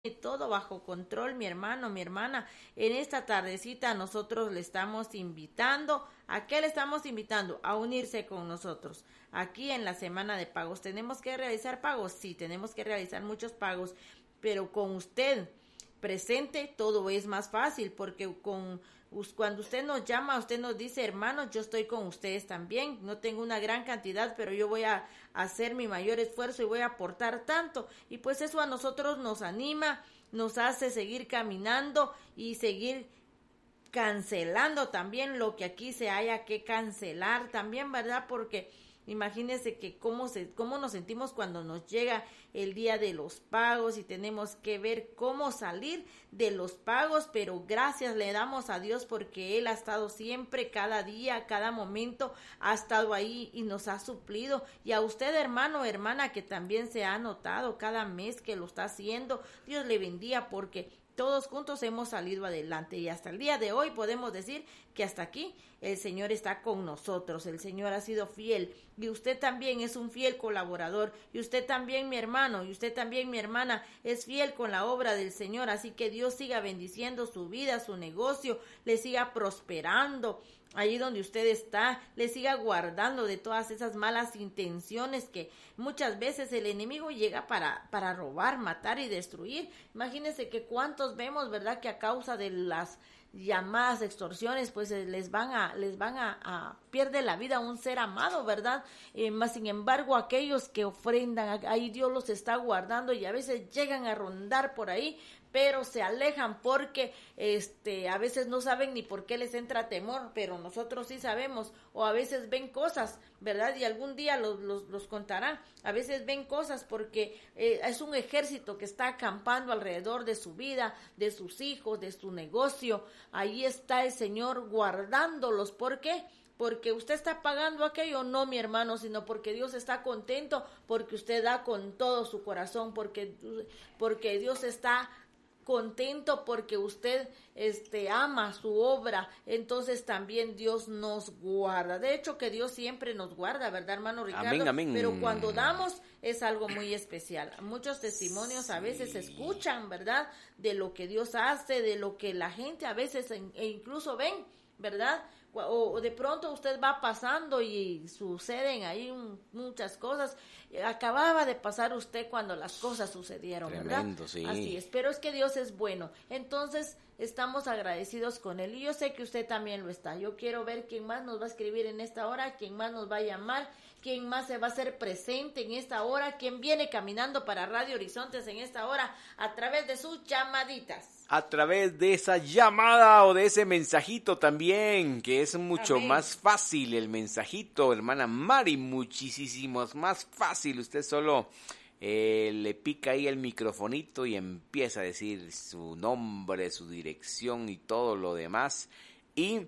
todo bajo control, mi hermano, mi hermana. En esta tardecita nosotros le estamos invitando. ¿A qué le estamos invitando? A unirse con nosotros. Aquí en la semana de pagos, ¿tenemos que realizar pagos? Sí, tenemos que realizar muchos pagos, pero con usted presente todo es más fácil, porque cuando usted nos llama, usted nos dice: hermanos, yo estoy con ustedes también, no tengo una gran cantidad, pero yo voy a hacer mi mayor esfuerzo y voy a aportar tanto, y pues eso a nosotros nos anima, nos hace seguir caminando y seguir cancelando también lo que aquí se haya que cancelar también, ¿verdad? Porque imagínense que cómo nos sentimos cuando nos llega el día de los pagos y tenemos que ver cómo salir de los pagos, pero gracias le damos a Dios porque Él ha estado siempre, cada día, cada momento, ha estado ahí y nos ha suplido. Y a usted, hermano, hermana, que también se ha notado cada mes que lo está haciendo, Dios le bendiga, porque todos juntos hemos salido adelante y hasta el día de hoy podemos decir que hasta aquí el Señor está con nosotros, el Señor ha sido fiel y usted también es un fiel colaborador y usted también, mi hermano, y usted también, mi hermana, es fiel con la obra del Señor, así que Dios siga bendiciendo su vida, su negocio, le siga prosperando allí donde usted está, le siga guardando de todas esas malas intenciones que muchas veces el enemigo llega para robar, matar y destruir. Imagínense que cuántos vemos, ¿verdad?, que a causa de las llamadas extorsiones, pues les van a pierde la vida un ser amado, ¿verdad? Más sin embargo, aquellos que ofrendan, ahí Dios los está guardando y a veces llegan a rondar por ahí, pero se alejan porque a veces no saben ni por qué les entra temor, pero nosotros sí sabemos, o a veces ven cosas, ¿verdad? Y algún día los contarán. A veces ven cosas porque es un ejército que está acampando alrededor de su vida, de sus hijos, de su negocio. Ahí está el Señor guardándolos. ¿Por qué? Porque usted está pagando aquello, no, mi hermano, sino porque Dios está contento, porque usted da con todo su corazón, porque Dios está contento porque usted ama su obra, entonces también Dios nos guarda. De hecho que Dios siempre nos guarda, ¿verdad, hermano Ricardo? Amén, amén. Pero cuando damos es algo muy especial. Muchos testimonios a veces se escuchan, ¿verdad?, de lo que Dios hace, de lo que la gente a veces e incluso ven, ¿verdad? O de pronto usted va pasando y suceden ahí muchas cosas. Acababa de pasar usted cuando las cosas sucedieron, Tremendo, ¿verdad? sí. Así es, pero es que Dios es bueno. Entonces, estamos agradecidos con Él y yo sé que usted también lo está. Yo quiero ver quién más nos va a escribir en esta hora, quién más nos va a llamar, quién más se va a hacer presente en esta hora, quién viene caminando para Radio Horizontes en esta hora a través de sus llamaditas. A través de esa llamada o de ese mensajito también, que es mucho Amén. más fácil el mensajito, hermana Mari, muchísimo más fácil. Usted solo le pica ahí el microfonito y empieza a decir su nombre, su dirección y todo lo demás. Y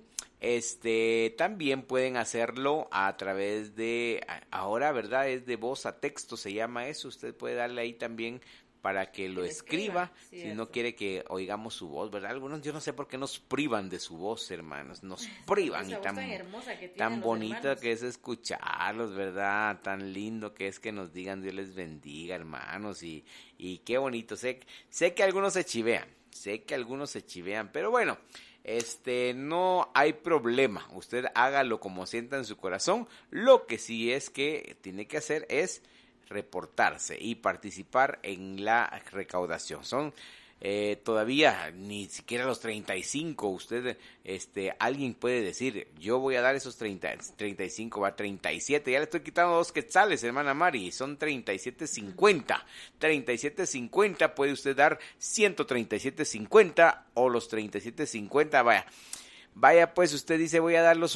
también pueden hacerlo a través de, ahora, ¿verdad?, es de voz a texto, se llama eso. Usted puede darle ahí también para que lo escriba, si no quiere que oigamos su voz, ¿verdad? Algunos, yo no sé por qué nos privan de su voz, hermanos, nos privan, y tan bonita que es escucharlos, ¿verdad? Tan lindo que es que nos digan Dios les bendiga, hermanos, y qué bonito. Sé que algunos se chivean, pero bueno, no hay problema, usted hágalo como sienta en su corazón. Lo que sí es que tiene que hacer es reportarse y participar en la recaudación. Son todavía ni siquiera los 35. Usted, alguien puede decir, yo voy a dar esos 35, va a 37. Ya le estoy quitando 2 quetzales, hermana Mari. Son 37.50. 37.50 puede usted dar 137.50 o los 37.50. Vaya, pues usted dice, voy a dar los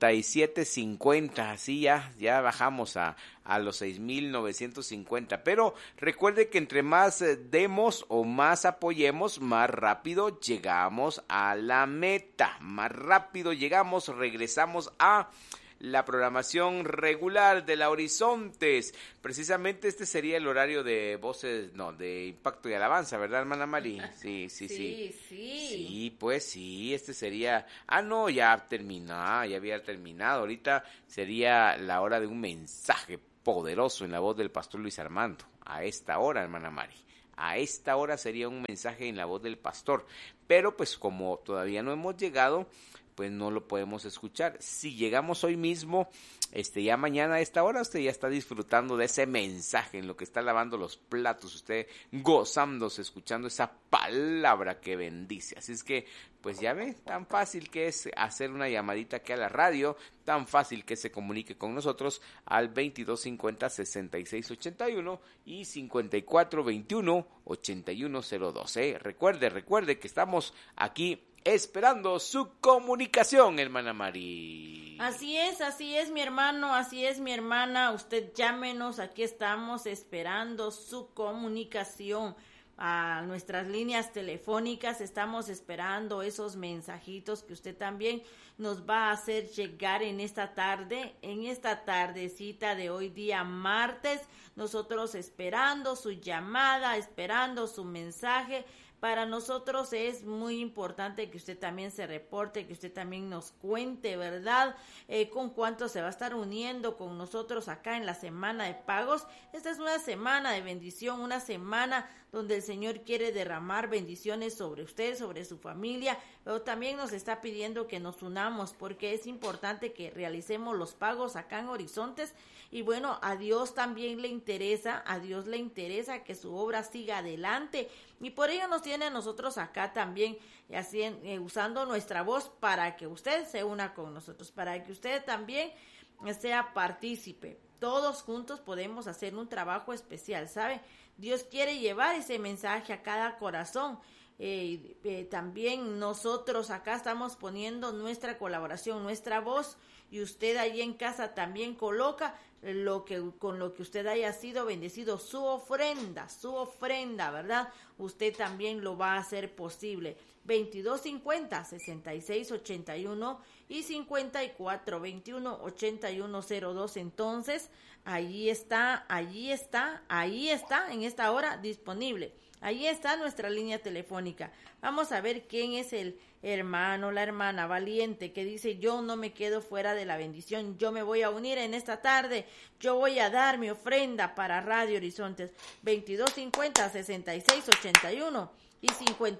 87.50, así ya bajamos a los 6,950. Pero recuerde que entre más demos o más apoyemos, más rápido llegamos a la meta. Más rápido llegamos, regresamos a la programación regular de la Horizontes. Precisamente este sería el horario de voces, de Impacto y Alabanza, ¿verdad, hermana Mari? Sí. Sí, pues sí, este sería, ya había terminado. Ahorita sería la hora de un mensaje poderoso en la voz del pastor Luis Armando. A esta hora, hermana Mari. a esta hora sería un mensaje en la voz del pastor. Pero pues como todavía no hemos llegado, pues no lo podemos escuchar. Si llegamos hoy mismo, ya mañana a esta hora, usted ya está disfrutando de ese mensaje en lo que está lavando los platos, usted gozándose, escuchando esa palabra que bendice. Así es que, pues ya ve, tan fácil que es hacer una llamadita aquí a la radio, tan fácil que se comunique con nosotros al 2250-6681 y 5421-8102. Recuerde que estamos aquí esperando su comunicación, hermana Mari. Así es, mi hermano, así es, mi hermana. Usted llámenos, aquí estamos esperando su comunicación. A nuestras líneas telefónicas estamos esperando esos mensajitos que usted también nos va a hacer llegar en esta tarde, en esta tardecita de hoy día martes. Nosotros esperando su llamada, esperando su mensaje. Para nosotros es muy importante que usted también se reporte, que usted también nos cuente, ¿verdad? Con cuánto se va a estar uniendo con nosotros acá en la semana de pagos. Esta es una semana de bendición, una semana donde el Señor quiere derramar bendiciones sobre usted, sobre su familia, pero también nos está pidiendo que nos unamos porque es importante que realicemos los pagos acá en Horizontes. Y bueno, a Dios también le interesa, que su obra siga adelante. Y por ello nos tiene a nosotros acá también, usando nuestra voz para que usted se una con nosotros, para que usted también sea partícipe. Todos juntos podemos hacer un trabajo especial, ¿sabe? Dios quiere llevar ese mensaje a cada corazón. También nosotros acá estamos poniendo nuestra colaboración, nuestra voz, y usted ahí en casa también coloca con lo que usted haya sido bendecido, su ofrenda, ¿verdad? Usted también lo va a hacer posible. 2250-6681 y 5421-8102. Entonces, ahí está, en esta hora disponible. Ahí está nuestra línea telefónica. Vamos a ver quién es el hermano, la hermana valiente que dice: yo no me quedo fuera de la bendición, yo me voy a unir en esta tarde, yo voy a dar mi ofrenda para Radio Horizontes. 2250-6681 y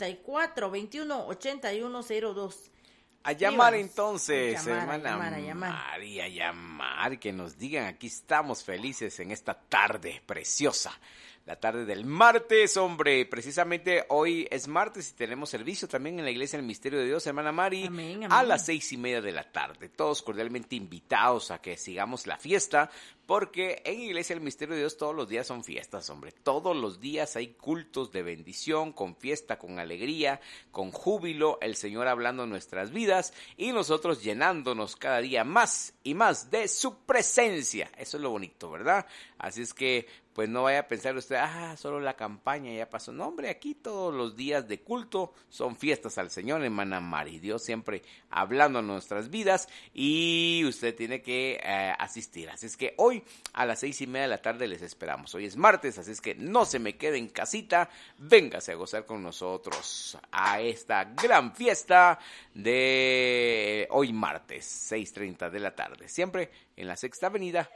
5421-8102. A llamar entonces, hermana María, a llamar, que nos digan, aquí estamos felices en esta tarde preciosa, la tarde del martes, hombre, precisamente hoy es martes y tenemos servicio también en la Iglesia del Misterio de Dios, hermana Mari, amén. A las 6:30 de la tarde, todos cordialmente invitados a que sigamos la fiesta, porque en Iglesia del Misterio de Dios todos los días son fiestas, hombre, todos los días hay cultos de bendición, con fiesta, con alegría, con júbilo, el Señor hablando en nuestras vidas y nosotros llenándonos cada día más y más de su presencia. Eso es lo bonito, ¿verdad? Así es que, pues no vaya a pensar usted, solo la campaña ya pasó. No, hombre, aquí todos los días de culto son fiestas al Señor, hermana Mari. Dios siempre hablando en nuestras vidas y usted tiene que asistir. Así es que hoy a las 6:30 de la tarde les esperamos. Hoy es martes, así es que no se me quede en casita. Véngase a gozar con nosotros a esta gran fiesta de hoy martes, 6:30 de la tarde. Siempre en la Sexta Avenida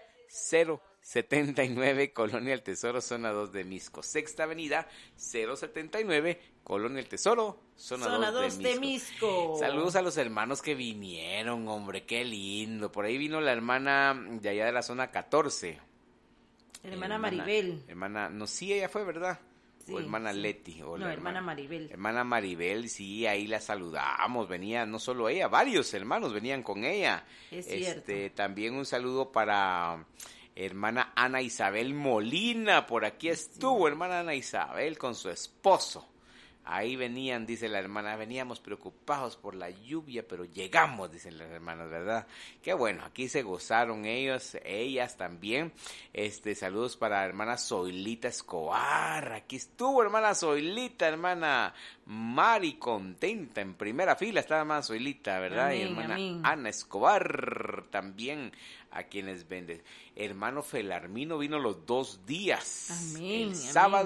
079, Colonia El Tesoro, zona 2 de Misco. Sexta Avenida 079, Colonia El Tesoro, zona 2 de Misco. Saludos a los hermanos que vinieron, hombre, qué lindo. Por ahí vino la hermana de allá de la zona 14. Hermana Maribel. Sí, ella fue, ¿verdad? Sí, o hermana sí. Leti. O no, hermana Maribel. Hermana Maribel, sí, ahí la saludamos. Venía no solo ella, varios hermanos venían con ella. Es cierto. También un saludo para hermana Ana Isabel Molina. Por aquí estuvo hermana Ana Isabel con su esposo. Ahí venían, dice la hermana, veníamos preocupados por la lluvia, pero llegamos, dicen las hermanas, ¿verdad? Qué bueno, aquí se gozaron ellas también. Saludos para la hermana Zoilita Escobar. Aquí estuvo hermana Zoilita, hermana Mari, contenta, en primera fila está la hermana Zoilita, ¿verdad? Amén, y hermana amén. Ana Escobar también, a quienes venden. Hermano Felarmino vino los 2 días. Amén, el sábado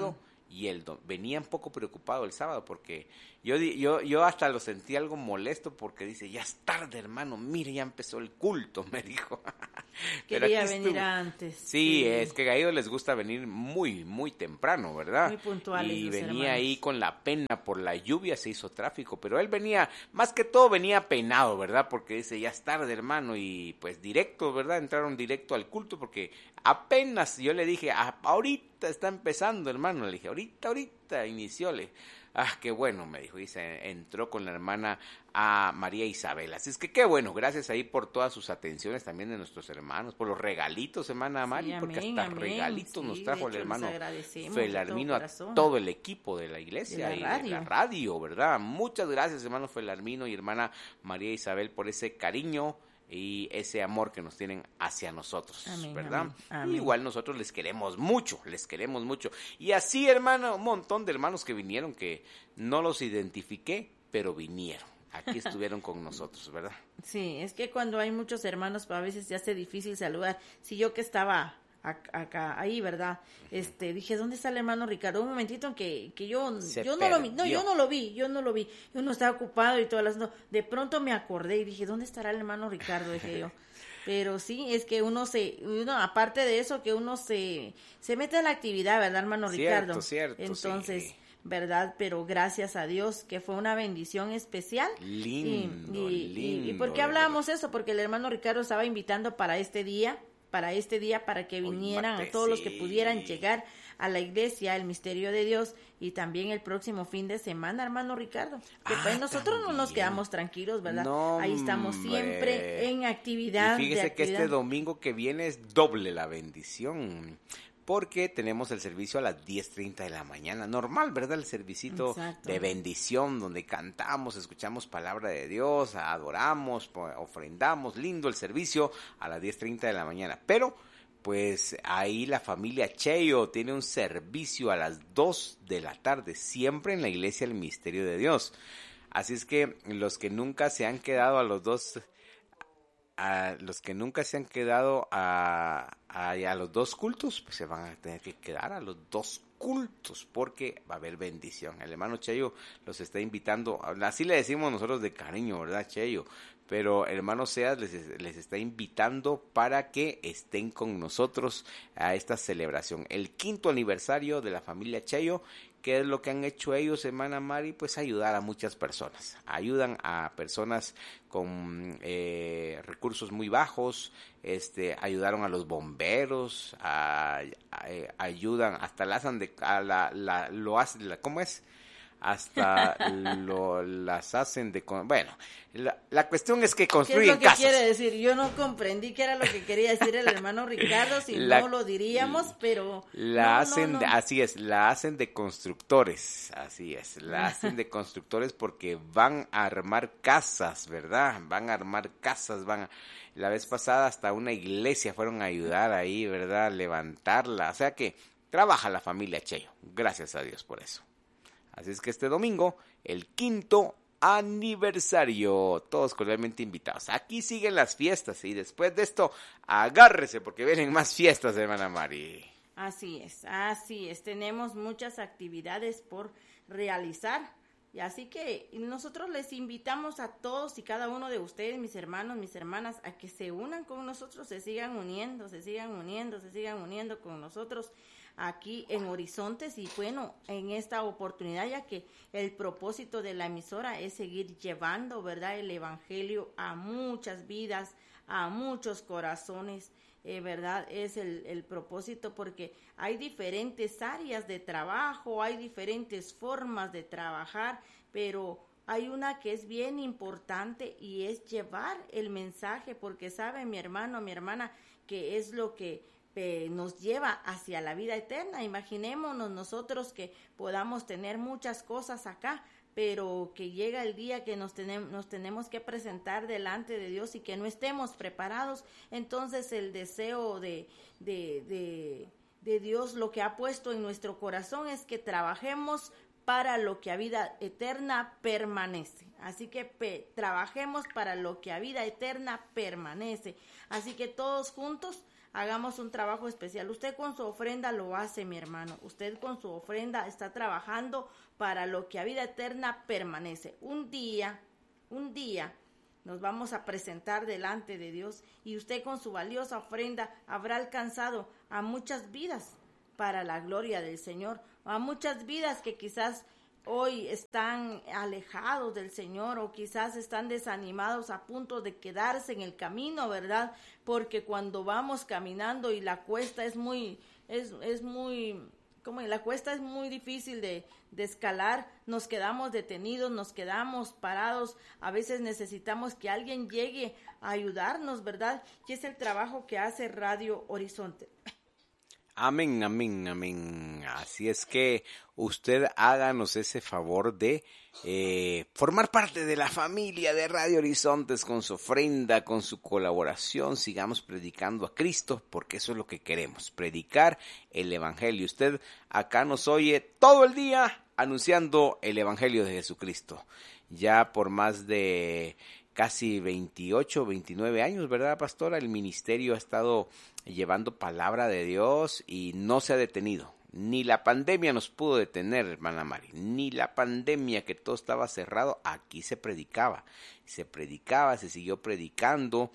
y venía un poco preocupado el sábado porque yo hasta lo sentí algo molesto porque dice, ya es tarde, hermano, mire, ya empezó el culto, me dijo. Quería venir antes. Sí, es que a ellos les gusta venir muy, muy temprano, ¿verdad? Muy puntuales. Y los venía hermanos. ahí con la pena por la lluvia, se hizo tráfico, pero él venía, más que todo venía penado, ¿verdad? Porque dice, ya es tarde, hermano, y pues directo, ¿verdad? Entraron directo al culto porque apenas yo le dije, ahorita está empezando, hermano, le dije, ahorita inició, qué bueno, me dijo, y se entró con la hermana a María Isabel. Así es que qué bueno, gracias ahí por todas sus atenciones también de nuestros hermanos, por los regalitos, hermana Mari, Sí, porque amén, hasta amén. regalitos Sí, nos trajo el de hecho, hermano les agradecemos Felarmino de a todo corazón. todo el equipo de la iglesia De la y radio. de la radio, ¿verdad? Muchas gracias, hermano Felarmino y hermana María Isabel, por ese cariño y ese amor que nos tienen hacia nosotros, Amén, ¿verdad? amén, amén. Igual nosotros les queremos mucho. Y así, hermano, un montón de hermanos que vinieron que no los identifiqué, pero vinieron. Aquí estuvieron con nosotros, ¿verdad? Sí, es que cuando hay muchos hermanos, pues, a veces se hace difícil saludar. Si yo que estaba acá, ahí, ¿verdad? Dije, ¿dónde está el hermano Ricardo? Un momentito en que yo no lo vi. No, yo no lo vi. Yo no estaba ocupado y todas las... No. De pronto me acordé y dije, ¿dónde estará el hermano Ricardo? Dije yo. Pero sí, es que uno aparte de eso, que uno se mete en la actividad, ¿verdad, hermano Ricardo? Cierto, entonces, sí. ¿verdad? Pero gracias a Dios que fue una bendición especial. Lindo. ¿Y por qué hablábamos eso? Porque el hermano Ricardo estaba invitando para este día, para que vinieran a todos los que pudieran llegar a la iglesia, el misterio de Dios, y también el próximo fin de semana, hermano Ricardo. Después nosotros no nos quedamos tranquilos, ¿verdad? No, ahí estamos siempre en actividad. Y fíjese que este domingo que viene es doble la bendición, porque tenemos el servicio a las 10:30 de la mañana, normal, ¿verdad? El servicito de bendición, donde cantamos, escuchamos palabra de Dios, adoramos, ofrendamos, lindo el servicio a las 10:30 de la mañana, pero pues ahí la familia Cheyo tiene un servicio a las 2 de la tarde, siempre en la iglesia El Misterio de Dios. Así es que los que nunca se han quedado a los dos cultos, pues se van a tener que quedar a los dos cultos, porque va a haber bendición. El hermano Cheyo los está invitando, así le decimos nosotros de cariño, ¿verdad, Cheyo? Pero el hermano Seas les está invitando para que estén con nosotros a esta celebración. El 5º aniversario de la familia Cheyo. ¿Qué es lo que han hecho ellos, hermana Mari? Pues ayudar a muchas personas. Ayudan a personas con recursos muy bajos, ayudaron a los bomberos, ayudan, hasta ¿cómo es? Hasta las hacen de... Bueno, la cuestión es que construyen casas. ¿Qué es lo que quiere decir? Yo no comprendí qué era lo que quería decir el hermano Ricardo, si no lo diríamos, pero... Así es, la hacen de constructores, así es, la hacen de constructores porque van a armar casas, ¿verdad? La vez pasada hasta una iglesia fueron a ayudar ahí, ¿verdad? Levantarla, o sea que trabaja la familia Cheyo, gracias a Dios por eso. Así es que este domingo, el 5º aniversario, todos cordialmente invitados. Aquí siguen las fiestas y después de esto, agárrese porque vienen más fiestas, hermana Mari. Así es, tenemos muchas actividades por realizar. Y así que nosotros les invitamos a todos y cada uno de ustedes, mis hermanos, mis hermanas, a que se unan con nosotros, se sigan uniendo con nosotros aquí en Horizontes. Y bueno, en esta oportunidad, ya que el propósito de la emisora es seguir llevando, ¿verdad?, el evangelio a muchas vidas, a muchos corazones, ¿verdad? Es el propósito, porque hay diferentes áreas de trabajo, hay diferentes formas de trabajar, pero hay una que es bien importante y es llevar el mensaje, porque sabe mi hermano, mi hermana, que es lo que nos lleva hacia la vida eterna. Imaginémonos nosotros que podamos tener muchas cosas acá, pero que llega el día que nos tenemos que presentar delante de Dios y que no estemos preparados. Entonces el deseo de Dios, lo que ha puesto en nuestro corazón, es que trabajemos para lo que a vida eterna permanece. Así que trabajemos para lo que a vida eterna permanece. Así que todos juntos hagamos un trabajo especial. Usted con su ofrenda lo hace, mi hermano. Usted con su ofrenda está trabajando para lo que a vida eterna permanece. Un día nos vamos a presentar delante de Dios y usted con su valiosa ofrenda habrá alcanzado a muchas vidas para la gloria del Señor, a muchas vidas que quizás hoy están alejados del Señor o quizás están desanimados a punto de quedarse en el camino, ¿verdad? Porque cuando vamos caminando y la cuesta la cuesta es muy difícil de escalar, nos quedamos detenidos, nos quedamos parados, a veces necesitamos que alguien llegue a ayudarnos, ¿verdad? Y es el trabajo que hace Radio Horizonte. Amén, amén, amén. Así es que usted háganos ese favor de formar parte de la familia de Radio Horizontes con su ofrenda, con su colaboración. Sigamos predicando a Cristo porque eso es lo que queremos, predicar el Evangelio. Usted acá nos oye todo el día anunciando el Evangelio de Jesucristo. Ya por más de casi 28, 29 años, ¿verdad, pastora? El ministerio ha estado llevando palabra de Dios y no se ha detenido. Ni la pandemia nos pudo detener, hermana Mari, ni la pandemia, que todo estaba cerrado. Aquí se predicaba, se siguió predicando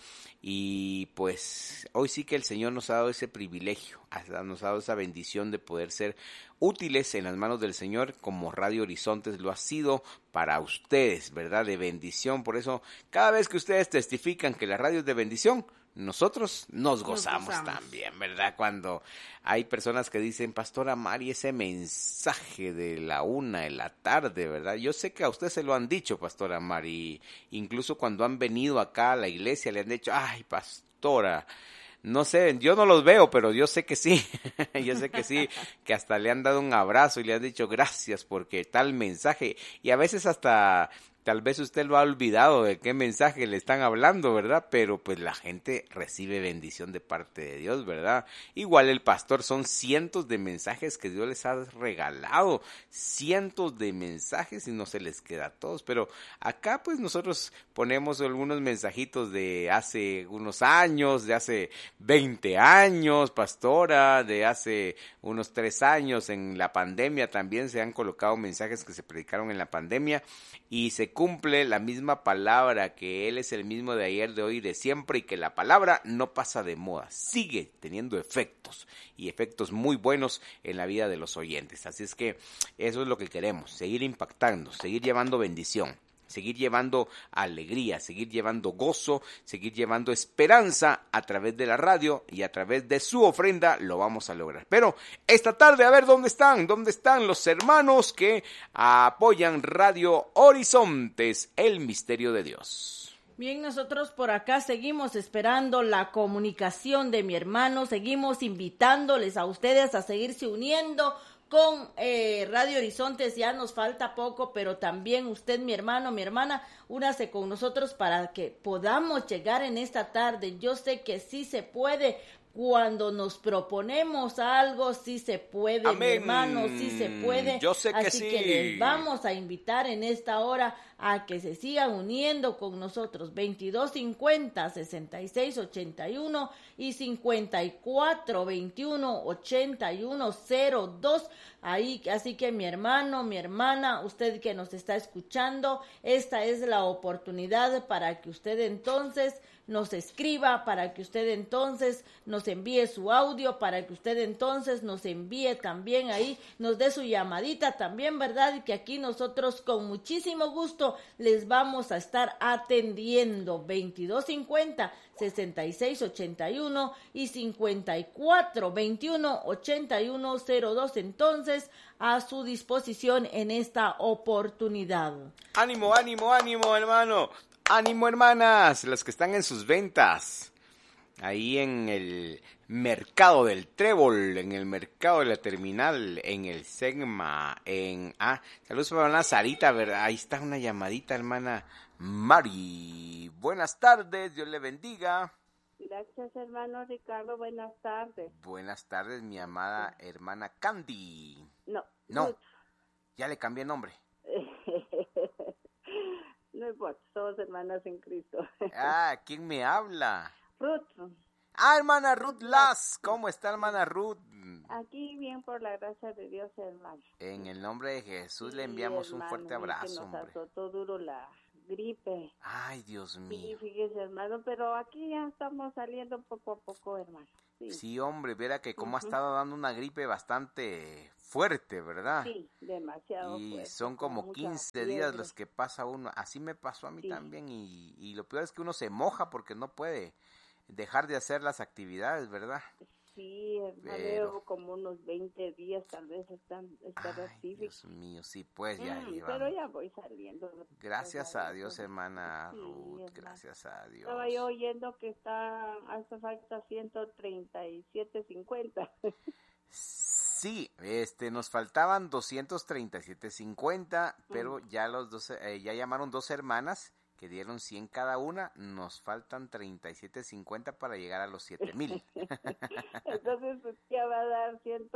y pues hoy sí que el Señor nos ha dado ese privilegio, nos ha dado esa bendición de poder ser útiles en las manos del Señor, como Radio Horizontes lo ha sido para ustedes, ¿verdad? De bendición. Por eso cada vez que ustedes testifican que la radio es de bendición, nosotros nos gozamos también, ¿verdad? Cuando hay personas que dicen, Pastora Mari, ese mensaje de la 1 de la tarde, ¿verdad? Yo sé que a usted se lo han dicho, Pastora Mari, incluso cuando han venido acá a la iglesia le han dicho, ay, pastora, no sé, yo no los veo, pero yo sé que sí, yo sé que sí, que hasta le han dado un abrazo y le han dicho gracias porque tal mensaje, y a veces hasta tal vez usted lo ha olvidado de qué mensaje le están hablando, ¿verdad? Pero pues la gente recibe bendición de parte de Dios, ¿verdad? Igual el pastor, son cientos de mensajes que Dios les ha regalado, cientos de mensajes y no se les queda a todos, pero acá pues nosotros ponemos algunos mensajitos de hace unos años, de hace 20 años, pastora, de hace unos 3 años, en la pandemia también se han colocado mensajes que se predicaron en la pandemia y se cumple la misma palabra, que Él es el mismo de ayer, de hoy y de siempre, y que la palabra no pasa de moda, sigue teniendo efectos, y efectos muy buenos en la vida de los oyentes. Así es que eso es lo que queremos, seguir impactando, seguir llevando bendición, seguir llevando alegría, seguir llevando gozo, seguir llevando esperanza a través de la radio, y a través de su ofrenda lo vamos a lograr. Pero esta tarde, a ver, ¿dónde están los hermanos que apoyan Radio Horizontes, el misterio de Dios? Bien, nosotros por acá seguimos esperando la comunicación de mi hermano, seguimos invitándoles a ustedes a seguirse uniendo con Radio Horizontes. Ya nos falta poco, pero también usted, mi hermano, mi hermana, únase con nosotros para que podamos llegar en esta tarde. Yo sé que sí se puede. Cuando nos proponemos algo, sí se puede, Amén. Mi hermano, sí se puede. Yo sé que Así sí. que les vamos a invitar en esta hora a que se sigan uniendo con nosotros. 2250-6681 y 5421-8102. Ahí, así que mi hermano, mi hermana, usted que nos está escuchando, esta es la oportunidad para que usted entonces nos escriba, para que usted entonces nos envíe su audio, para que usted entonces nos envíe también ahí, nos dé su llamadita también, ¿verdad? Y que aquí nosotros con muchísimo gusto les vamos a estar atendiendo. 2250-6681 y 5421-8102, entonces a su disposición en esta oportunidad. Ánimo, ánimo, ánimo, hermano. Ánimo, hermanas, las que están en sus ventas, ahí en el mercado del Trébol, en el mercado de la terminal, en el Segma, saludos para la Sarita, ¿verdad? Ahí está una llamadita, hermana Mari. Buenas tardes, Dios le bendiga. Gracias, hermano Ricardo, buenas tardes. Buenas tardes, mi amada hermana Candy. No. Ya le cambié nombre. No importa, somos hermanas en Cristo. ¿Quién me habla? Ruth. Ah, hermana Ruth Las, ¿cómo está, hermana Ruth? Aquí bien por la gracia de Dios, hermano. En el nombre de Jesús le Sí, enviamos un hermano, fuerte y abrazo, que nos hombre. azotó duro la gripe. Ay, Dios Sí, mío. fíjese, hermano, pero aquí ya estamos saliendo poco a poco, hermano. Sí, Sí, hombre, viera que como ha Ujú. estado dando una gripe bastante fuerte, ¿verdad? Sí, demasiado Y fuerte, son con como mucha 15 días fiebre. los que pasa uno. Así me pasó a mí Sí, también. Y lo peor es que uno se moja porque no puede dejar de hacer las actividades, ¿verdad? sí, hermano, Pero, llevo como unos 20 días, tal vez estar ay, así. Dios mío, sí, pues ya Pero llevamos. ya voy saliendo. Gracias a Dios, Hermano. hermana Sí, Ruth, hermano. gracias a Estaba yo Dios. oyendo que hace falta 137.50. Sí, nos faltaban 237.50, pero ya ya llamaron dos hermanas que dieron 100 cada una, nos faltan 37.50 para llegar a los 7,000. Entonces ya va a dar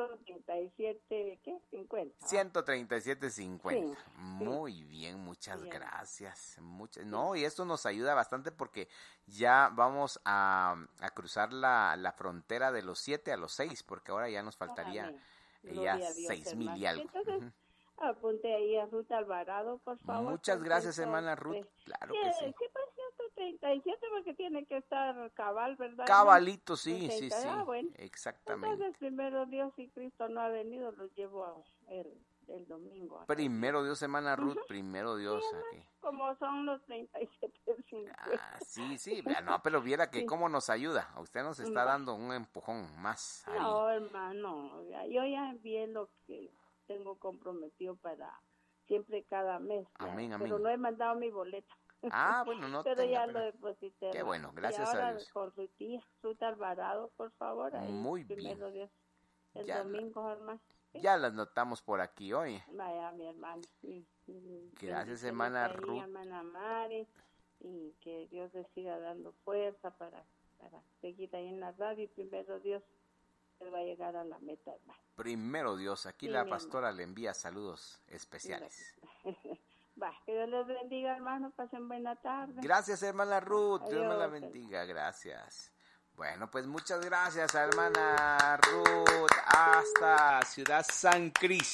137, ¿qué? 50. 137.50. Sí, sí, Muy bien, muchas sí, gracias. sí. No, y esto nos ayuda bastante porque ya vamos a cruzar la frontera de los 7 a los 6, porque ahora ya nos faltaría Amén. ya Gloria a Dios, 6,000 hermano. y Sí, algo. entonces, Ujú. apunte ahí a Ruth Alvarado, por favor, Muchas con gracias, hermana Ruth. Claro que sí. Sí, pues 137 porque tiene que estar cabal, ¿verdad, hermano? Cabalito, sí, sí, 60, sí. bueno. Exactamente. Entonces, primero Dios, si Cristo no ha venido, los llevo el domingo. A Dios. Primero Dios, hermana Ujú. Ruth, primero Sí, Dios. hermano, Aquí. como son los 37.50. Ah, sí, sí. No, pero viera que Sí. cómo nos ayuda. Usted nos está Va. dando un empujón más ahí. No, hermano, yo ya envié lo que tengo comprometido para siempre cada mes, ya, Amén, pero amén. no he mandado mi boleto. Ah, bueno, no Pero tenga ya lo pena. deposité, Qué hermano. bueno, Y gracias a ahora Dios. con su tía, Ruth Alvarado, por favor, ahí, Muy bien. primero Dios, el Ya, domingo, hermano. ¿Sí? ya las notamos por aquí hoy. Vaya, mi hermano. Gracias, Bendiciones hermana ahí, Ruth. hermana Mari, y que Dios les siga dando fuerza para seguir ahí en la radio, y primero Dios, él va a llegar a la meta, hermano. Primero Dios, aquí Sí, la mi pastora le envía saludos especiales. Va, que Dios les bendiga, hermano. Pasen buena tarde. Gracias, hermana Ruth. Dios me la Adiós. bendiga. Gracias. Bueno, pues muchas gracias, hermana Ruth. Hasta Ciudad San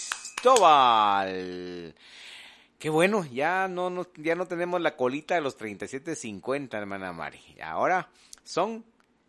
Cristóbal. Qué bueno, ya no tenemos la colita de los 37.50, hermana Mari. Ahora son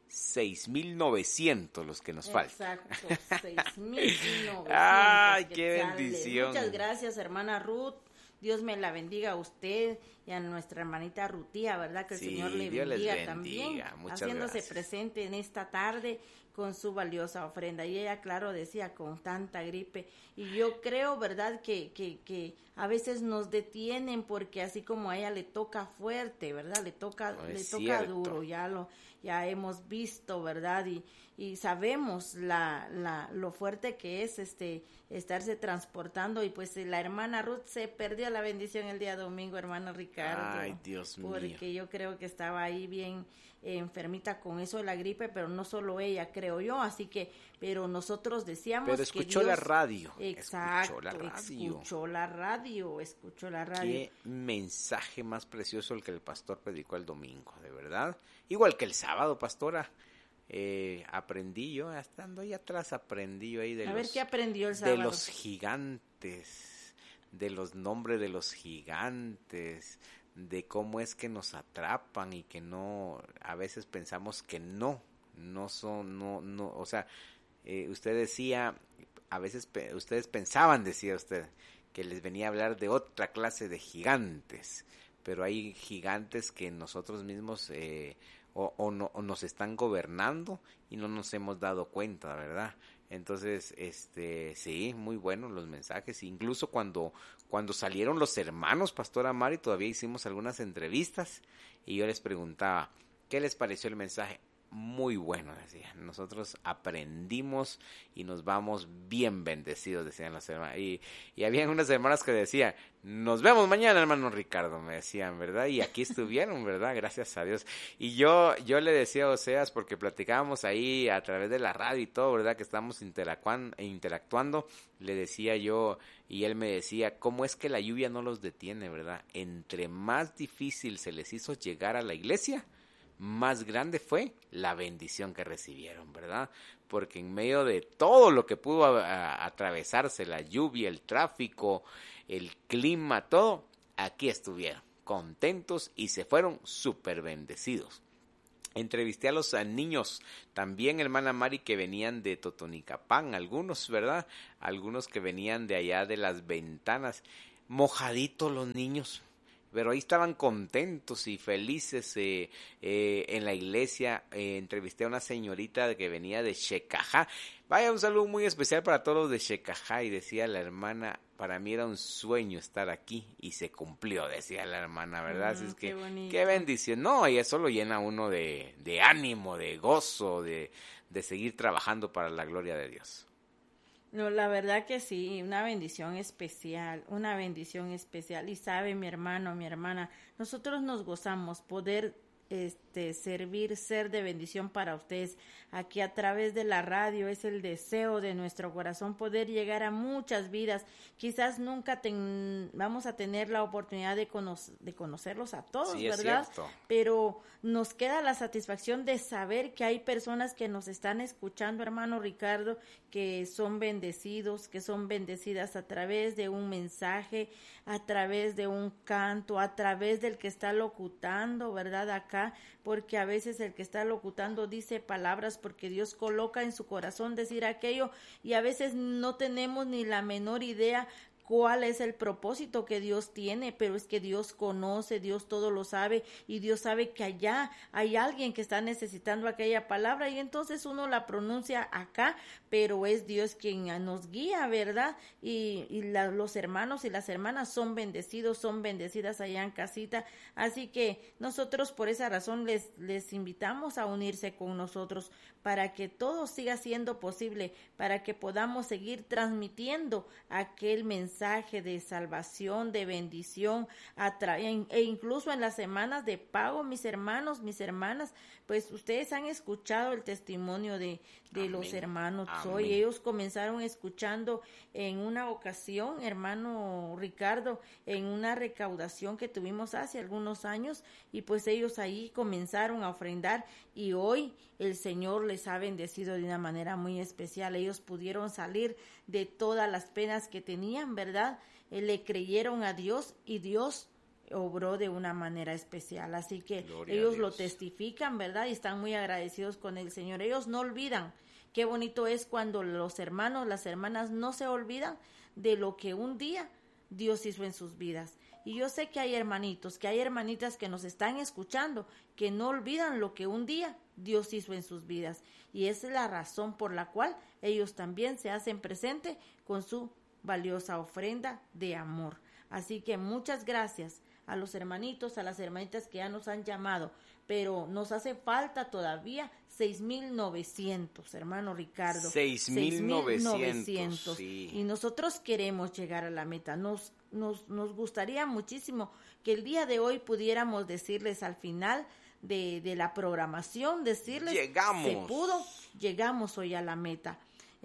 6,900 los que nos faltan. Exacto, 6,900. Ay, qué quetzales. bendición. Muchas gracias, hermana Ruth. Dios me la bendiga a usted y a nuestra hermanita Rutía, ¿verdad? Que el Sí, Señor le Dios les bendiga bendiga. también, Muchas haciéndose gracias. presente en esta tarde con su valiosa ofrenda. Y ella, claro, decía, con tanta gripe. Y yo creo, ¿verdad? Que a veces nos detienen porque así como a ella le toca fuerte, ¿verdad? Le toca duro, ya hemos visto, ¿verdad? Y sabemos lo fuerte que es estarse transportando, y pues la hermana Ruth se perdió la bendición el día domingo, hermano Ricardo. Ay, Dios mío. Porque yo creo que estaba ahí bien enfermita con eso de la gripe, pero no solo ella, creo yo, así que, pero nosotros decíamos Pero que escuchó Dios, la radio. exacto, Escuchó la radio. Qué Qué mensaje más precioso el que el pastor predicó el domingo, de verdad. Igual que el sábado, pastora. Aprendí yo, estando ahí atrás, aprendí yo ahí A ver qué aprendió el sábado. de los gigantes, de los nombres de los gigantes, de cómo es que nos atrapan y que no, a veces pensamos que no son, o sea, usted decía, a veces ustedes pensaban, decía usted, que les venía a hablar de otra clase de gigantes, pero hay gigantes que nosotros mismos o nos están gobernando y no nos hemos dado cuenta, ¿verdad? Entonces, sí, muy buenos los mensajes. Incluso cuando salieron los hermanos, Pastora Mari, todavía hicimos algunas entrevistas y yo les preguntaba, ¿qué les pareció el mensaje? Muy bueno, decían. Nosotros aprendimos y nos vamos bien bendecidos, decían las hermanas. Y había unas hermanas que decían, nos vemos mañana, hermano Ricardo, me decían, ¿verdad? Y aquí estuvieron, ¿verdad? Gracias a Dios. Y yo le decía a Oseas, porque platicábamos ahí a través de la radio y todo, ¿verdad? Que estábamos interactuando, le decía yo, y él me decía, ¿cómo es que la lluvia no los detiene, verdad? Entre más difícil se les hizo llegar a la iglesia, más grande fue la bendición que recibieron, ¿verdad? Porque en medio de todo lo que pudo atravesarse, la lluvia, el tráfico, el clima, todo, aquí estuvieron contentos y se fueron súper bendecidos. Entrevisté a los niños, también hermana Mari, que venían de Totonicapán, algunos, ¿verdad? Algunos que venían de allá de Las Ventanas, mojaditos los niños, pero ahí estaban contentos y felices en la iglesia. Entrevisté a una señorita que venía de Xecajá. Vaya, un saludo muy especial para todos los de Xecajá, y decía la hermana, para mí era un sueño estar aquí y se cumplió, decía la hermana, ¿verdad? Así es que qué bendición. No, y eso lo llena uno de ánimo, de gozo, de seguir trabajando para la gloria de Dios. No, la verdad que sí, una bendición especial. Y sabe, mi hermano, mi hermana, nosotros nos gozamos poder servir, ser de bendición para ustedes. Aquí a través de la radio es el deseo de nuestro corazón poder llegar a muchas vidas. Quizás nunca vamos a tener la oportunidad de conocerlos a todos, sí, ¿verdad? Cierto. Pero nos queda la satisfacción de saber que hay personas que nos están escuchando, hermano Ricardo, que son bendecidos, que son bendecidas a través de un mensaje, a través de un canto, a través del que está locutando, ¿verdad? Acá, porque a veces el que está locutando dice palabras porque Dios coloca en su corazón decir aquello, y a veces no tenemos ni la menor idea cuál es el propósito que Dios tiene, pero es que Dios conoce, Dios todo lo sabe, y Dios sabe que allá hay alguien que está necesitando aquella palabra, y entonces uno la pronuncia acá, pero es Dios quien nos guía, ¿verdad? Y los hermanos y las hermanas son bendecidos, son bendecidas allá en casita, así que nosotros por esa razón les invitamos a unirse con nosotros para que todo siga siendo posible, para que podamos seguir transmitiendo aquel mensaje de salvación, de bendición, e incluso en las semanas de pago, mis hermanos, mis hermanas, pues ustedes han escuchado el testimonio de los hermanos hoy. Ellos comenzaron escuchando en una ocasión, hermano Ricardo, en una recaudación que tuvimos hace algunos años, y pues ellos ahí comenzaron a ofrendar, y hoy el Señor les ha bendecido de una manera muy especial. Ellos pudieron salir de todas las penas que tenían, ¿verdad? Le creyeron a Dios y Dios obró de una manera especial. Así que Gloria ellos lo testifican, ¿verdad? Y están muy agradecidos con el Señor. Ellos no olvidan. Qué bonito es cuando los hermanos, las hermanas no se olvidan de lo que un día Dios hizo en sus vidas. Y yo sé que hay hermanitos, que hay hermanitas que nos están escuchando, que no olvidan lo que un día Dios hizo en sus vidas. Y esa es la razón por la cual ellos también se hacen presente con su valiosa ofrenda de amor. Así que muchas gracias a los hermanitos, a las hermanitas que ya nos han llamado, pero nos hace falta todavía 6,900, hermano Ricardo. 6,900. Sí. Y nosotros queremos llegar a la meta. Nos gustaría muchísimo que el día de hoy pudiéramos decirles al final de la programación, decirles, llegamos. Se pudo, llegamos hoy a la meta.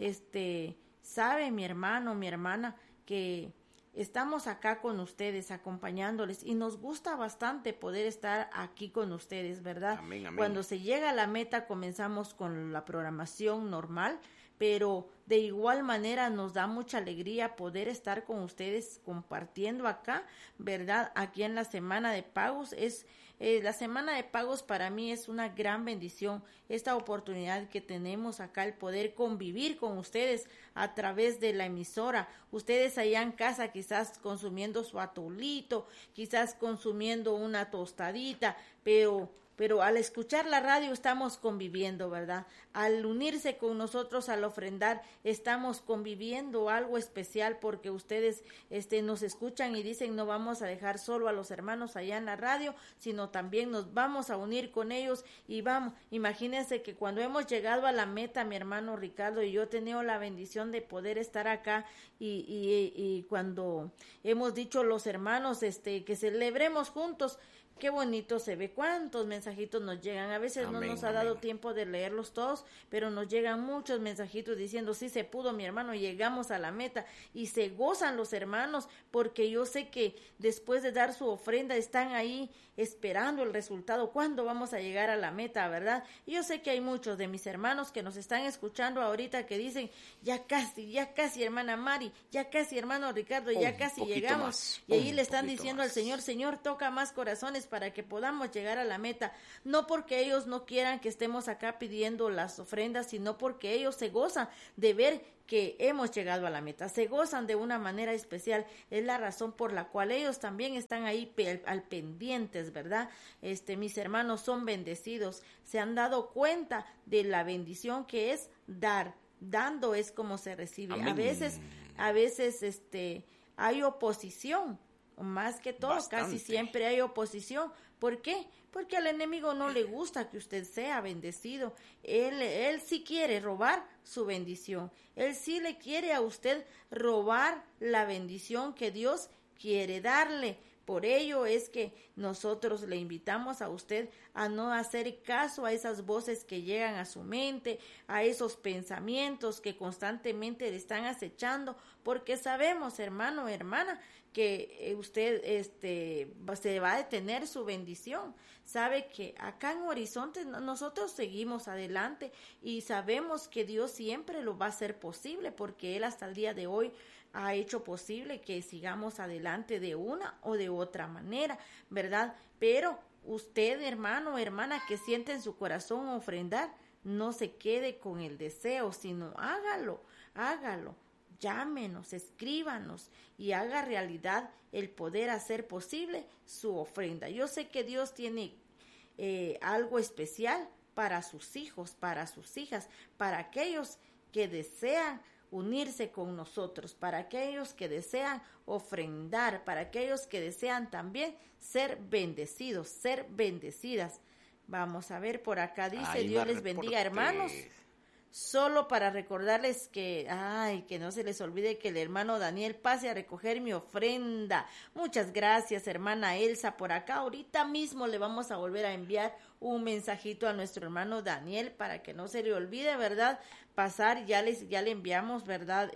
Sabe mi hermano, mi hermana, que estamos acá con ustedes, acompañándoles, y nos gusta bastante poder estar aquí con ustedes, ¿verdad? Amén, amén. Cuando se llega a la meta comenzamos con la programación normal, pero de igual manera nos da mucha alegría poder estar con ustedes compartiendo acá, ¿verdad? Aquí en la semana de pagos la semana de pagos para mí es una gran bendición, esta oportunidad que tenemos acá, el poder convivir con ustedes a través de la emisora. Ustedes allá en casa quizás consumiendo su atolito, quizás consumiendo una tostadita, pero al escuchar la radio estamos conviviendo, ¿verdad? Al unirse con nosotros, al ofrendar, estamos conviviendo algo especial, porque ustedes nos escuchan y dicen, no vamos a dejar solo a los hermanos allá en la radio, sino también nos vamos a unir con ellos, y vamos, imagínense que cuando hemos llegado a la meta, mi hermano Ricardo y yo he tenido la bendición de poder estar acá, y cuando hemos dicho los hermanos que celebremos juntos, Qué bonito se ve, cuántos mensajitos nos llegan. A veces no nos ha dado tiempo de leerlos todos, pero nos llegan muchos mensajitos diciendo, sí se pudo, mi hermano, llegamos a la meta. Y se gozan los hermanos, porque yo sé que después de dar su ofrenda están ahí esperando el resultado. ¿Cuándo vamos a llegar a la meta, verdad? Y yo sé que hay muchos de mis hermanos que nos están escuchando ahorita que dicen, ya casi, hermana Mari, ya casi, hermano Ricardo, ya casi llegamos. Más, y ahí le están diciendo al Señor, Señor, toca más corazones para que podamos llegar a la meta, no porque ellos no quieran que estemos acá pidiendo las ofrendas, sino porque ellos se gozan de ver que hemos llegado a la meta, se gozan de una manera especial, es la razón por la cual ellos también están ahí al pendientes, ¿verdad? Mis hermanos son bendecidos, se han dado cuenta de la bendición que es dar, dando es como se recibe. Amén. A veces hay oposición, más que todo, bastante. Casi siempre hay oposición. ¿Por qué? Porque al enemigo no le gusta que usted sea bendecido. Él sí quiere robar su bendición. Él sí le quiere a usted robar la bendición que Dios quiere darle. Por ello es que nosotros le invitamos a usted a no hacer caso a esas voces que llegan a su mente, a esos pensamientos que constantemente le están acechando, porque sabemos, hermano, hermana, que usted se va a detener su bendición. Sabe que acá en Horizonte nosotros seguimos adelante y sabemos que Dios siempre lo va a hacer posible, porque Él hasta el día de hoy ha hecho posible que sigamos adelante de una o de otra manera, ¿verdad? Pero usted, hermano, hermana, que siente en su corazón ofrendar, no se quede con el deseo, sino hágalo. Llámenos, escríbanos y haga realidad el poder hacer posible su ofrenda. Yo sé que Dios tiene algo especial para sus hijos, para sus hijas, para aquellos que desean unirse con nosotros, para aquellos que desean ofrendar, para aquellos que desean también ser bendecidos, ser bendecidas. Vamos a ver, por acá dice, Dios les bendiga, hermanos. Solo para recordarles que no se les olvide que el hermano Daniel pase a recoger mi ofrenda. Muchas gracias, hermana Elsa, por acá. Ahorita mismo le vamos a volver a enviar un mensajito a nuestro hermano Daniel para que no se le olvide, ¿verdad? Pasar, ya le enviamos, ¿verdad?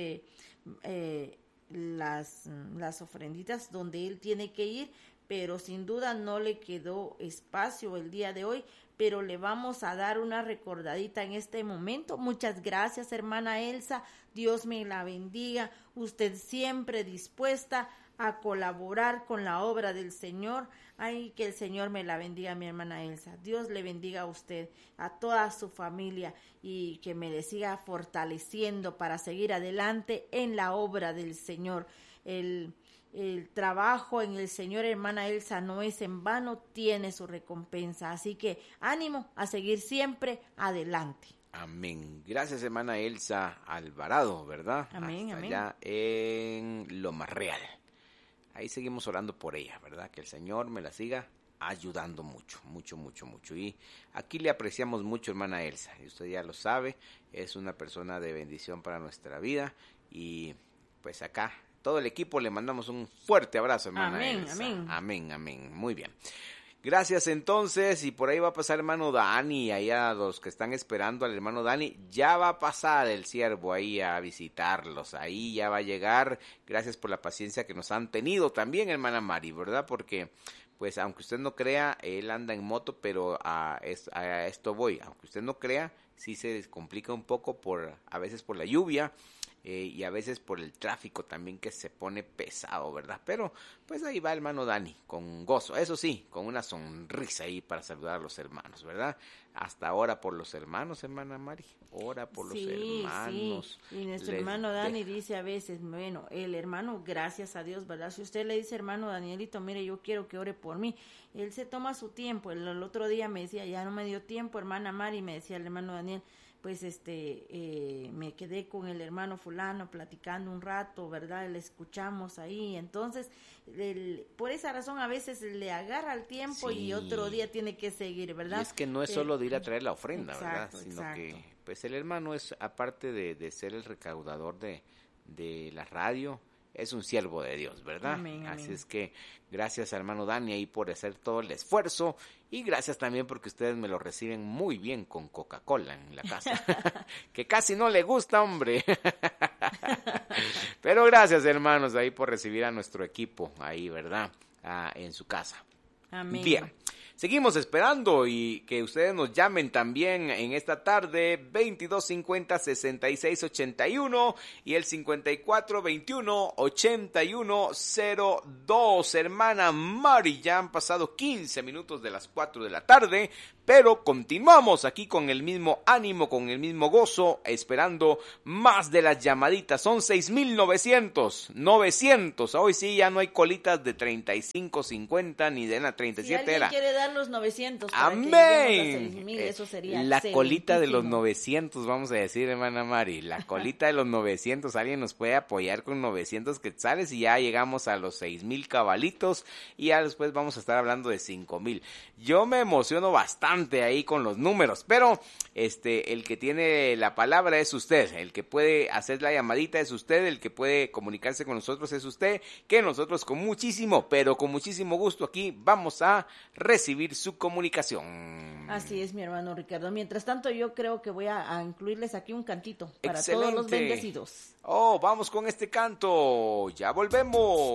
Las ofrenditas donde él tiene que ir, pero sin duda no le quedó espacio el día de hoy, pero le vamos a dar una recordadita en este momento. Muchas gracias, hermana Elsa, Dios me la bendiga, usted siempre dispuesta a colaborar con la obra del Señor. Ay, que el Señor me la bendiga, mi hermana Elsa. Dios le bendiga a usted, a toda su familia, y que me le siga fortaleciendo para seguir adelante en la obra del Señor. El trabajo en el Señor, hermana Elsa, no es en vano, tiene su recompensa. Así que ánimo a seguir siempre adelante. Amén. Gracias, hermana Elsa Alvarado, ¿verdad? Amén, hasta amén. allá en Loma Real. Ahí seguimos orando por ella, ¿verdad? Que el Señor me la siga ayudando mucho. Y aquí le apreciamos mucho, hermana Elsa. Y usted ya lo sabe, es una persona de bendición para nuestra vida. Y pues acá, todo el equipo le mandamos un fuerte abrazo, hermana Elsa. Amén. Muy bien. Gracias entonces, y por ahí va a pasar hermano Dani, allá los que están esperando al hermano Dani, ya va a pasar el siervo ahí a visitarlos, ahí ya va a llegar. Gracias por la paciencia que nos han tenido también, hermana Mari, ¿verdad? Porque pues aunque usted no crea, él anda en moto, pero a esto voy, aunque usted no crea, sí se complica un poco a veces por la lluvia, y a veces por el tráfico también, que se pone pesado, ¿verdad? Pero pues ahí va el hermano Dani, con gozo, eso sí, con una sonrisa ahí para saludar a los hermanos, ¿verdad? Hasta ahora por los hermanos, hermana Mari, ora por los hermanos. Sí, y nuestro hermano Dani dice a veces, bueno, el hermano, gracias a Dios, ¿verdad? Si usted le dice, hermano Danielito, mire, yo quiero que ore por mí, él se toma su tiempo. El otro día me decía, ya no me dio tiempo, hermana Mari, me decía el hermano Daniel, pues me quedé con el hermano fulano platicando un rato, ¿verdad? Le escuchamos ahí, entonces por esa razón a veces le agarra el tiempo, sí, y otro día tiene que seguir, ¿verdad? Y es que no es solo de ir a traer la ofrenda, exacto, ¿verdad? Sino exacto. Que pues el hermano es, aparte de ser el recaudador de la radio, es un siervo de Dios, ¿verdad? Amén, Así amén. es que gracias, hermano Dani, ahí por hacer todo el esfuerzo, y gracias también porque ustedes me lo reciben muy bien con Coca-Cola en la casa, que casi no le gusta, hombre. Pero gracias, hermanos, ahí por recibir a nuestro equipo ahí, ¿verdad? En su casa. Amén. Bien. Seguimos esperando y que ustedes nos llamen también en esta tarde, 2250-6681 y el 5421-8102. Hermana Mari, ya han pasado 15 minutos de las 4 de la tarde, pero continuamos aquí con el mismo ánimo, con el mismo gozo, esperando más de las llamaditas. Son 6,900. Hoy sí ya no hay colitas de 35, 50 ni de la 37 si alguien era. quiere dar los 900 para que lleguemos ¡Amén! a 6,000, eso sería La colita de los excelentísimo. 900, vamos a decir, hermana Mari. La colita de los 900. Alguien nos puede apoyar con 900 quetzales y ya llegamos a los 6,000 cabalitos. Y ya después vamos a estar hablando de 5,000. Yo me emociono bastante ahí con los números, pero el que tiene la palabra es usted. El que puede hacer la llamadita es usted. El que puede comunicarse con nosotros es usted. Que nosotros con muchísimo, pero con muchísimo gusto aquí vamos a recibir su comunicación. Así es, mi hermano Ricardo. Mientras tanto, yo creo que voy a incluirles aquí un cantito para Excelente. todos los bendecidos. Oh, vamos con este canto. Ya volvemos.